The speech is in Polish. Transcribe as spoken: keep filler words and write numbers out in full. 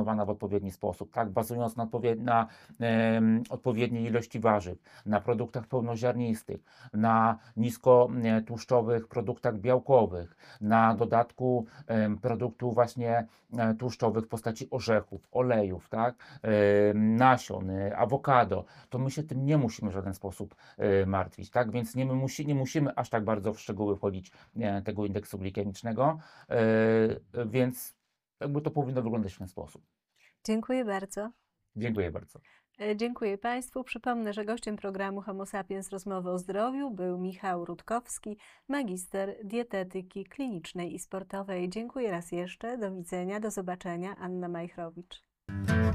przygotowana w odpowiedni sposób, tak, bazując na, odpowied na em, odpowiedniej ilości warzyw, na produktach pełnoziarnistych, na niskotłuszczowych produktach białkowych, na dodatku em, produktów właśnie e, tłuszczowych w postaci orzechów, olejów, tak, em, nasion, e, awokado, to my się tym nie musimy w żaden sposób e, martwić, tak, więc nie, my musi, nie musimy aż tak bardzo w szczegóły wchodzić e, tego indeksu glikemicznego, e, więc jakby to powinno wyglądać w ten sposób. Dziękuję bardzo. Dziękuję bardzo. E, Dziękuję Państwu. Przypomnę, że gościem programu Homo Sapiens Rozmowy o Zdrowiu był Michał Rutkowski, magister dietetyki klinicznej i sportowej. Dziękuję raz jeszcze. Do widzenia, do zobaczenia. Anna Majchrowicz.